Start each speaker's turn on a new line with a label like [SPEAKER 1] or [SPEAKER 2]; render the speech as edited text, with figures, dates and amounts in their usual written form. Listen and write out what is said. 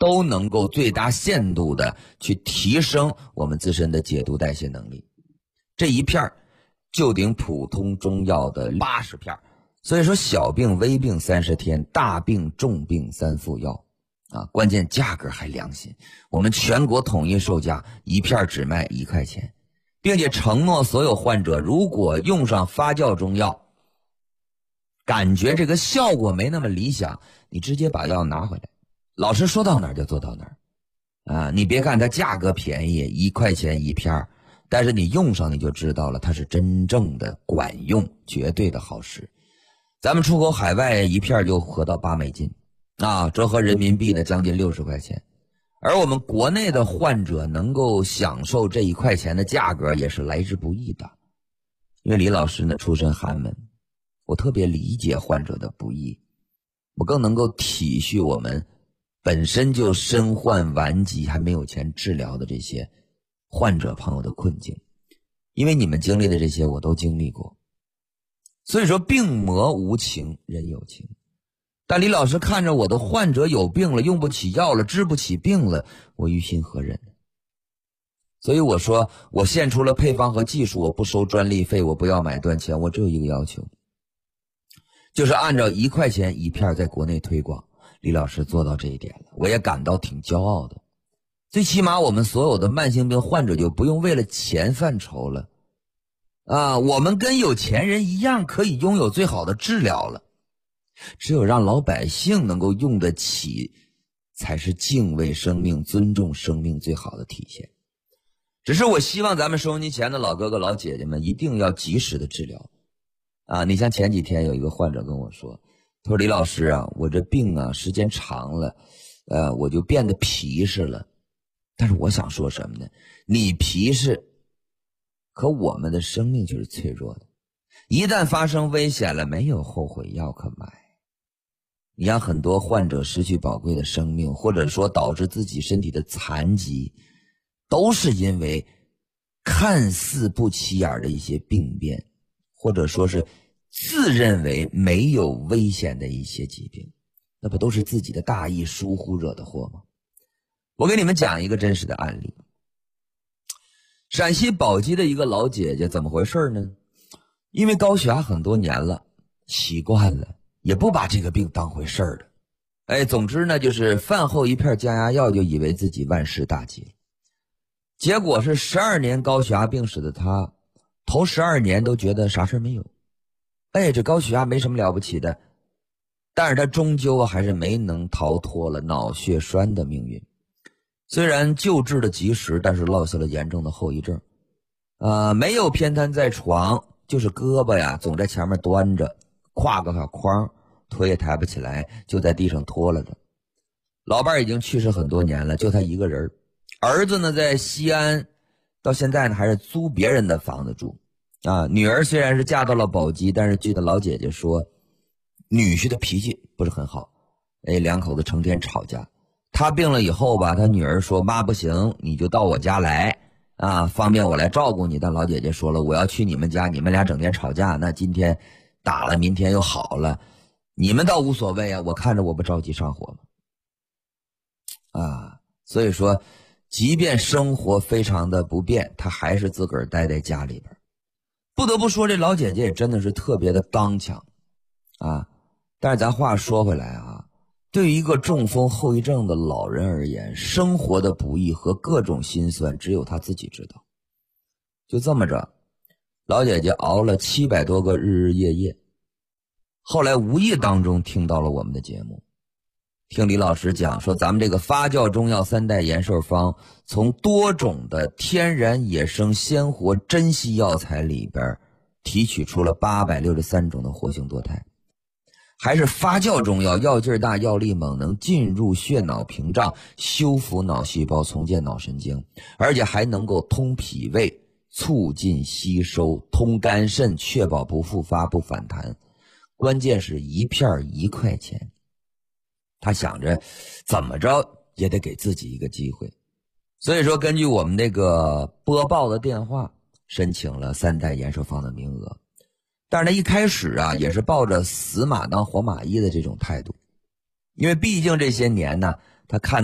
[SPEAKER 1] 都能够最大限度的去提升我们自身的解毒代谢能力。这一片就顶普通中药的80片。所以说小病微病30天，大病重病3副药啊，关键价格还良心，我们全国统一售价，一片只卖1块钱，并且承诺所有患者如果用上发酵中药感觉这个效果没那么理想，你直接把药拿回来，老师说到哪儿就做到哪儿啊！你别看它价格便宜，1块钱一片，但是你用上你就知道了，它是真正的管用，绝对的好使。咱们出口海外一片就合到8美金啊，折合人民币呢将近60块钱。而我们国内的患者能够享受这1块钱的价格也是来之不易的。因为李老师呢出身寒门，我特别理解患者的不易，我更能够体恤我们本身就身患顽疾还没有钱治疗的这些患者朋友的困境，因为你们经历的这些我都经历过。所以说病魔无情，人有情。但李老师看着我的患者有病了，用不起药了，治不起病了，我于心何忍呢？所以我说我献出了配方和技术，我不收专利费，我不要买断钱，我只有一个要求，就是按照1块钱一片在国内推广。李老师做到这一点了，我也感到挺骄傲的。最起码我们所有的慢性病患者就不用为了钱犯愁了啊，我们跟有钱人一样可以拥有最好的治疗了。只有让老百姓能够用得起，才是敬畏生命、尊重生命最好的体现。只是我希望咱们收音机前的老哥哥老姐姐们一定要及时的治疗啊！你像前几天有一个患者跟我说，他说李老师啊，我这病啊时间长了，我就变得皮实了。但是我想说什么呢？你皮实，可我们的生命就是脆弱的，一旦发生危险了，没有后悔药可买。你让很多患者失去宝贵的生命，或者说导致自己身体的残疾，都是因为看似不起眼的一些病变，或者说是自认为没有危险的一些疾病，那不都是自己的大意疏忽惹的祸吗？我给你们讲一个真实的案例。陕西宝鸡的一个老姐姐，怎么回事呢？因为高血压很多年了，习惯了，也不把这个病当回事了。总之呢，就是饭后一片降压药就以为自己万事大吉了。结果是12年高血压病史的她，头12年都觉得啥事没有。这高血压没什么了不起的，但是她终究还是没能逃脱了脑血栓的命运。虽然救治的及时，但是落下了严重的后遗症。没有偏瘫在床，就是胳膊呀总在前面端着，挎个小筐，腿也抬不起来，就在地上拖拉着。老伴已经去世很多年了，就他一个人。儿子呢在西安，到现在呢还是租别人的房子住。女儿虽然是嫁到了宝鸡，但是据她老姐姐说，女婿的脾气不是很好，两口子成天吵架。他病了以后吧，他女儿说妈不行，你就到我家来方便我来照顾你。但老姐姐说了，我要去你们家，你们俩整天吵架，那今天打了明天又好了，你们倒无所谓啊，我看着我不着急上火吗？所以说即便生活非常的不便，他还是自个儿待在家里边。不得不说这老姐姐也真的是特别的刚强但是咱话说回来对于一个中风后遗症的老人而言，生活的不易和各种辛酸只有他自己知道。就这么着，老姐姐熬了700多个日日夜夜，后来无意当中听到了我们的节目，听李老师讲说咱们这个发酵中药3代延寿方，从多种的天然野生鲜活珍稀药材里边提取出了863种的活性多肽，还是发酵中药，药劲大，药力猛，能进入血脑屏障，修复脑细胞，重建脑神经，而且还能够通脾胃，促进吸收，通肝肾，确保不复发不反弹。关键是一片1块钱，他想着怎么着也得给自己一个机会，所以说根据我们那个播报的电话申请了3代延寿方的名额。但是他一开始也是抱着死马当活马医的这种态度，因为毕竟这些年呢，他看